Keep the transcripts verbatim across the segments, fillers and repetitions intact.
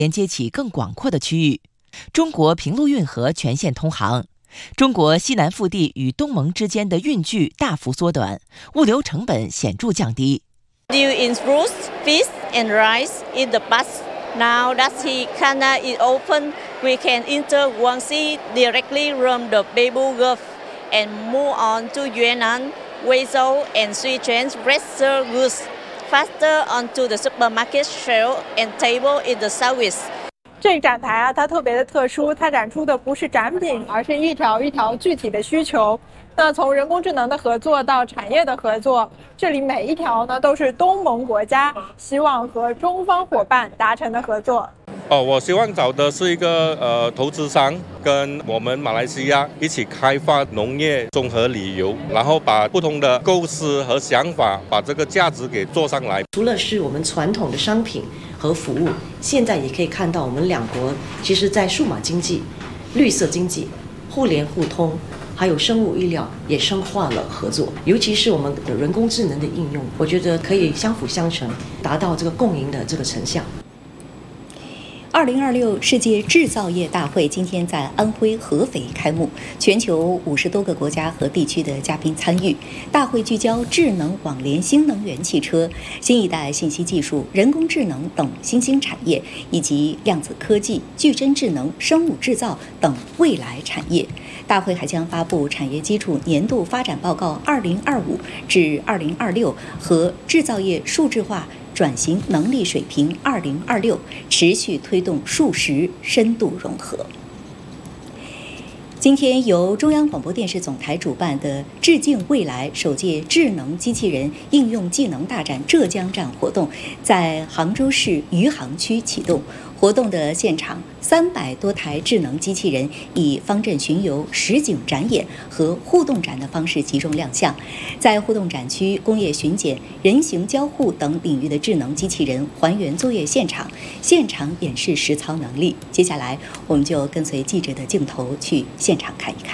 连接起更广阔的区域。中国平陆运河全线通航，中国西南腹地与东盟之间的运距大幅缩短，物流成本显著降低。 Deal in fruits, fish, and rice in the past. Now that the canal is open, we can enter Guangxi directly from the Beibu Gulf and move on to Yunnan, Guizhou, and Sichuan fresher goods faster onto the supermarket shelf and table in the southeast. 这个展台啊，它特别的特殊，它展出的不是展品，而是一条一条具体的需求。那从人工智能的合作到产业的合作，这里每一条呢都是东盟国家希望和中方伙伴达成的合作。 哦，我希望找的是一个呃投资商，跟我们马来西亚一起开发农业综合旅游，然后把不同的构思和想法，把这个价值给做上来。 除了是我们传统的商品和服务，现在也可以看到我们两国其实在数码经济、绿色经济、互联互通，还有生物医疗也深化了合作，尤其是我们的人工智能的应用，我觉得可以相辅相成，达到这个共赢的这个成效。 二零二六世界制造业大会今天在安徽合肥开幕，全球五十多个国家和地区的嘉宾参与。大会聚焦智能网联新能源汽车、新一代信息技术、人工智能等新兴产业，以及量子科技、矩阵智能、生物制造等未来产业。大会还将发布产业基础年度发展报告二零二五至二零二六和制造业数字化转型能力水平二零二六，持续推动数十深度融合。今天由中央广播电视总台主办的“致敬未来”首届智能机器人应用技能大展浙江站活动在杭州市余杭区启动。活动的现场，三百多台智能机器人以方阵巡游、实景展演和互动展的方式集中亮相。在互动展区、工业巡检、人形交互等领域的智能机器人还原作业现场，现场演示实操能力。接下来，我们就跟随记者的镜头去现场看一看。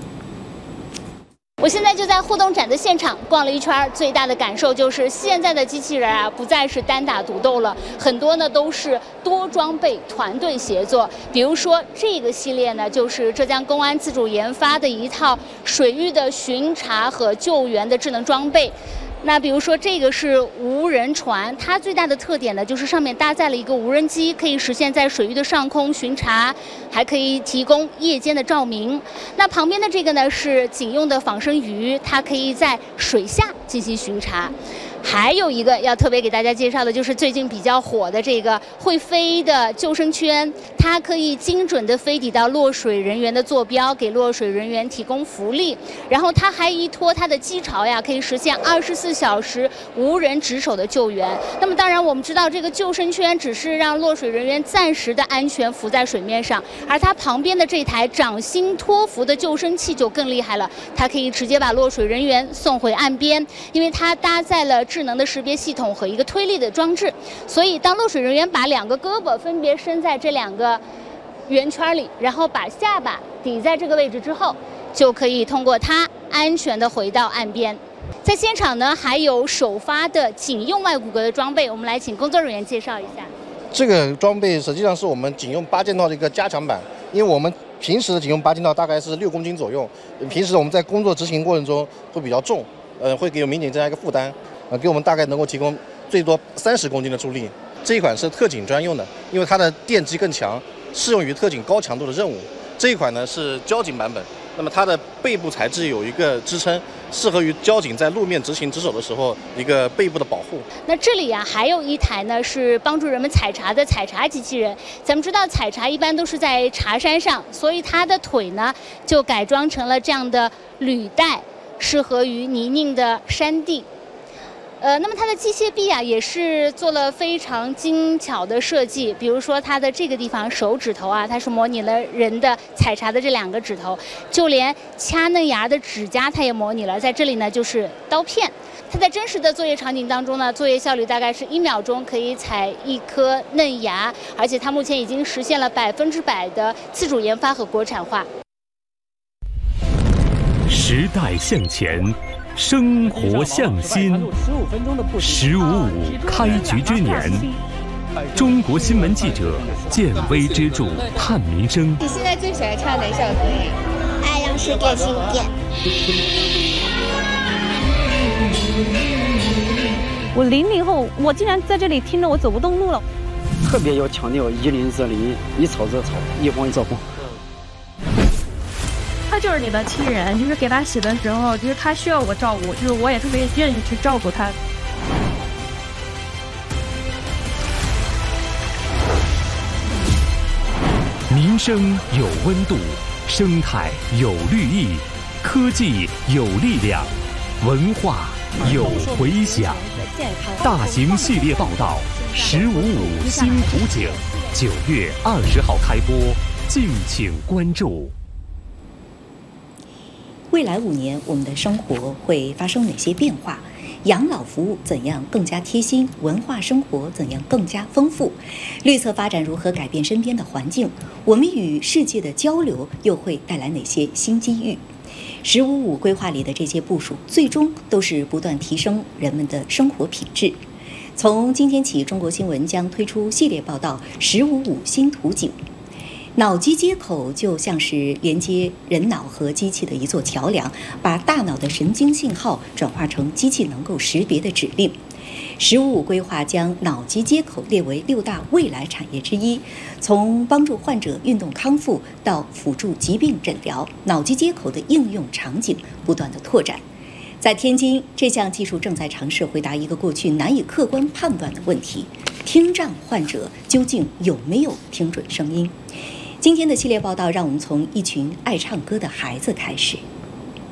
我现在就在互动展的现场逛了一圈，最大的感受就是现在的机器人啊，不再是单打独斗了，很多呢都是多装备、团队协作。比如说这个系列呢，就是浙江公安自主研发的一套水域的巡查和救援的智能装备。那比如说这个是无人船，它最大的特点呢，就是上面搭载了一个无人机，可以实现在水域的上空巡查，还可以提供夜间的照明。那旁边的这个呢是警用的仿生鱼，它可以在水下进行巡查。还有一个要特别给大家介绍的，就是最近比较火的这个会飞的救生圈，它可以精准的飞抵到落水人员的坐标，给落水人员提供福利。然后它还依托它的机巢呀，可以实现二十四小时无人值守的救援。那么当然我们知道，这个救生圈只是让落水人员暂时的安全浮在水面上，而它旁边的这台掌心托浮的救生器就更厉害了，它可以直接把落水人员送回岸边，因为它搭载了智能的识别系统和一个推力的装置，所以当落水人员把两个胳膊分别伸在这两个圆圈里，然后把下巴抵在这个位置之后，就可以通过它安全的回到岸边。在现场呢，还有首发的警用外骨骼的装备，我们来请工作人员介绍一下。 这个装备实际上是我们警用八件套的一个加强版，因为我们平时的警用八件套大概是六公斤左右，平时我们在工作执行过程中会比较重，呃，会给民警增加一个负担。呃，给我们大概能够提供最多三十公斤的助力。这一款是特警专用的，因为它的电机更强，适用于特警高强度的任务。这一款呢是交警版本，那么它的背部材质有一个支撑，适合于交警在路面执行值守的时候一个背部的保护。 那这里啊还有一台呢是帮助人们采茶的采茶机器人。咱们知道采茶一般都是在茶山上，所以它的腿呢就改装成了这样的履带，适合于泥泞的山地。呃，那么它的机械臂啊，也是做了非常精巧的设计。比如说它的这个地方手指头啊，它是模拟了人的采茶的这两个指头，就连掐嫩芽的指甲它也模拟了。在这里呢，就是刀片。它在真实的作业场景当中呢，作业效率大概是一秒钟可以采一颗嫩芽，而且它目前已经实现了百分之百的自主研发和国产化。 时代向前。生活向新，十五五开局之年， 中国新闻记者见微知著，探民生。 你现在最喜欢唱哪首歌？ 爱让世界新鲜。 我零零后，我竟然在这里听着，我走不动路了。 特别要强调一林则林，一草则草，一黄则黄。 他就是你的亲人，就是给他洗的时候，就是他需要我照顾，就是我也特别愿意去照顾他。 民生有温度，生态有绿意，科技有力量，文化有回响。大型系列报道《十五五新图景》，九月二十号开播，敬请关注。 未来五年，我们的生活会发生哪些变化？养老服务怎样更加贴心？文化生活怎样更加丰富？绿色发展如何改变身边的环境？我们与世界的交流又会带来哪些新机遇？十五五规划里的这些部署，最终都是不断提升人们的生活品质。从今天起，中国新闻将推出系列报道《十五五新图景》。脑机接口就像是连接人脑和机器的一座桥梁，把大脑的神经信号转化成机器能够识别的指令。十五五规划将脑机接口列为六大未来产业之一，从帮助患者运动康复到辅助疾病诊疗，脑机接口的应用场景不断的拓展。在天津，这项技术正在尝试回答一个过去难以客观判断的问题：听障患者究竟有没有听准声音？今天的系列报道，让我们从一群爱唱歌的孩子开始。